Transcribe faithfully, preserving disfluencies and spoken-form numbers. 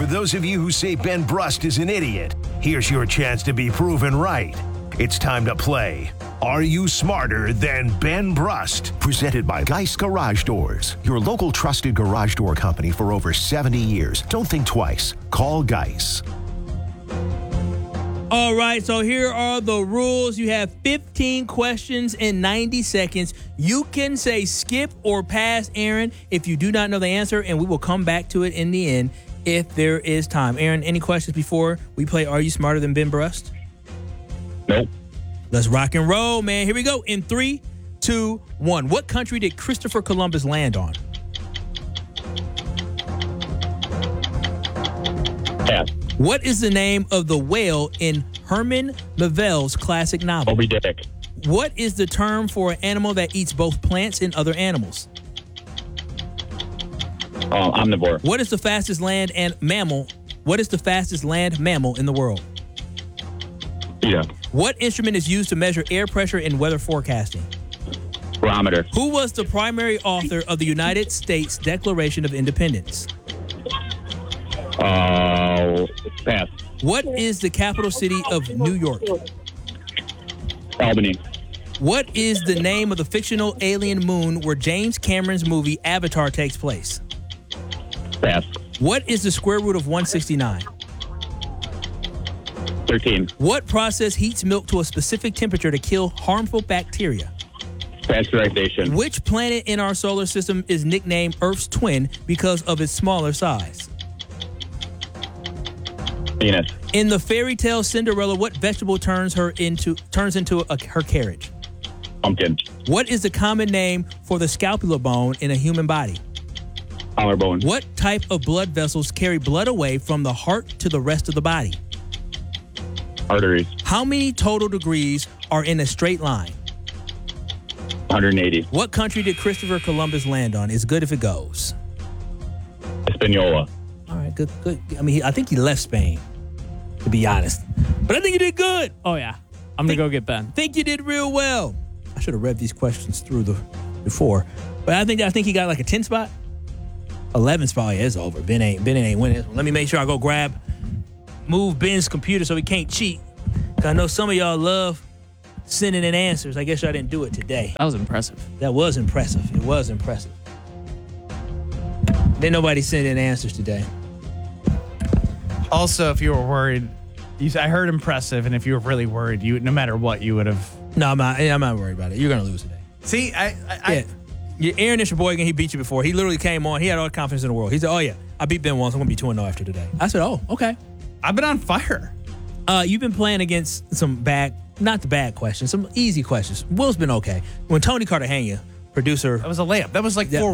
those of you who say Ben Brust is an idiot, here's your chance to be proven right. It's time to play Are You Smarter Than Ben Brust? Presented by Geist Garage Doors, your local trusted garage door company for over seventy years. Don't think twice. Call Geist. All right, so here are the rules. You have fifteen questions in ninety seconds. You can say skip or pass, Aaron, if you do not know the answer, and we will come back to it in the end if there is time. Aaron, any questions before we play Are You Smarter Than Ben Brust? Nope. Let's rock and roll, man. Here we go. In three, two, one. What country did Christopher Columbus land on? Pass. What is the name of the whale in Herman Melville's classic novel? Moby Dick. What is the term for an animal that eats both plants and other animals? Um, omnivore. What is the fastest land and mammal? What is the fastest land mammal in the world? Yeah. What instrument is used to measure air pressure in weather forecasting? Barometer. Who was the primary author of the United States Declaration of Independence? Uh, pass. What is the capital city of New York? Albany. What is the name of the fictional alien moon where James Cameron's movie Avatar takes place? Pass. What is the square root of one sixty-nine? thirteen. What process heats milk to a specific temperature to kill harmful bacteria? Pasteurization. Which planet in our solar system is nicknamed Earth's twin because of its smaller size? Venus. In the fairy tale Cinderella, what vegetable turns her into turns into a, her carriage? Pumpkin. What is the common name for the scapular bone in a human body? Collarbone. What type of blood vessels carry blood away from the heart to the rest of the body? Arteries. How many total degrees are in a straight line? one hundred eighty. What country did Christopher Columbus land on? It's good if it goes. Hispaniola. All right, good, good. I mean, he, I think he left Spain, to be honest. But I think you did good. Oh, yeah. I'm going to go get Ben. Think you did real well. I should have read these questions through the before. But I think I think he got like a ten spot. eleven spot. Yeah, it's over. Ben ain't, Ben ain't winning this one. Let me make sure I go grab, move Ben's computer so he can't cheat. Because I know some of y'all love sending in answers. I guess y'all didn't do it today. That was impressive. That was impressive. It was impressive. Didn't nobody send in answers today. Also, if you were worried, you, I heard impressive, and if you were really worried, you no matter what, you would have. No, I'm not. I'm not worried about it. You're gonna lose today. See, I, I, Yeah. Yeah, Aaron is your boy again. He beat you before. He literally came on. He had all the confidence in the world. He said, "Oh yeah, I beat Ben once. I'm gonna be two and zero after today." I said, "Oh, okay." I've been on fire. Uh, you've been playing against some bad, not the bad questions, some easy questions. Will's been okay. When Tony Cartagena, producer, That was a layup. That was like Yeah. four